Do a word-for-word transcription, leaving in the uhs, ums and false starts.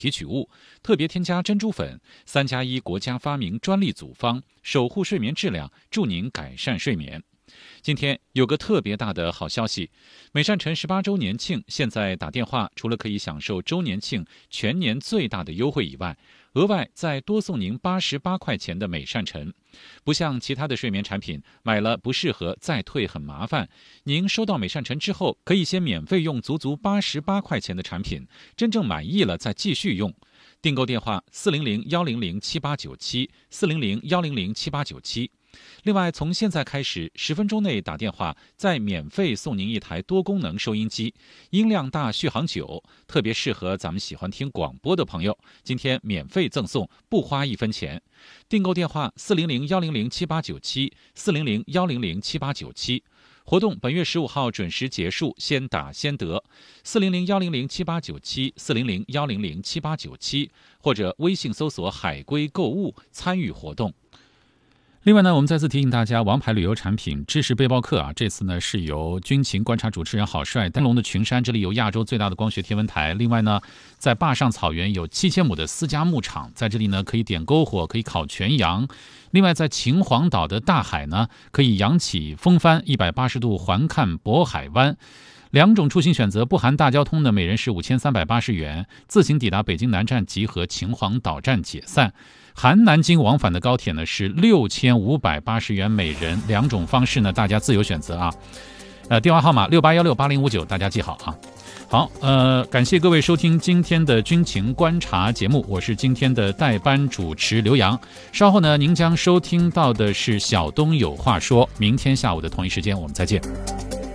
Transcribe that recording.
提取物，特别添加珍珠粉，三加一国家发明专利组方，守护睡眠质量，助您改善睡眠。今天有个特别大的好消息，美善城十八周年庆，现在打电话除了可以享受周年庆全年最大的优惠以外，额外再多送您八十八块钱的美善城。不像其他的睡眠产品，买了不适合再退很麻烦，您收到美善城之后，可以先免费用足足八十八块钱的产品，真正满意了再继续用。订购电话四零零幺零零七八九七四零零幺零零七八九七。另外，从现在开始，十分钟内打电话，再免费送您一台多功能收音机，音量大，续航久，特别适合咱们喜欢听广播的朋友。今天免费赠送，不花一分钱。订购电话四零零幺零零七八九七四零零幺零零七八九七。活动本月十五号准时结束，先打先得。四零零幺零零七八九七四零零幺零零七八九七，或者微信搜索海龟购物参与活动。另外呢，我们再次提醒大家，王牌旅游产品知识背包客啊，这次呢是由军情观察主持人郝帅登龙的群山，这里有亚洲最大的光学天文台。另外呢，在坝上草原有七千亩的私家牧场，在这里呢可以点篝火，可以烤全羊。另外在秦皇岛的大海呢，可以扬起风帆一百八十度环看渤海湾。两种出行选择不含大交通的，每人是五千三百八十元，自行抵达北京南站集合，秦皇岛站解散。含南京往返的高铁呢是六千五百八十元每人，两种方式呢大家自由选择啊。呃，电话号码六八一六八零五九，大家记好啊。好，呃，感谢各位收听今天的军情观察节目，我是今天的代班主持刘洋。稍后呢，您将收听到的是小东有话说，明天下午的同一时间我们再见。